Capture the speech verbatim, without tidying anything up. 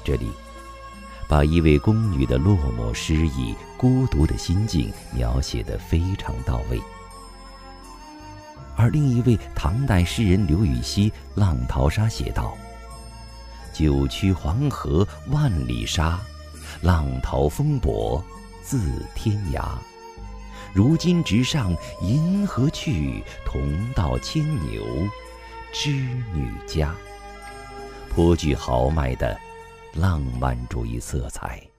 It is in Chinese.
这里把一位宫女的落寞、失意、孤独的心境描写得非常到位。而另一位唐代诗人刘禹锡《浪淘沙》写道：九曲黄河万里沙，浪淘风簸自天涯。如今直上银河去，同到牵牛织女家。颇具豪迈的浪漫主义色彩。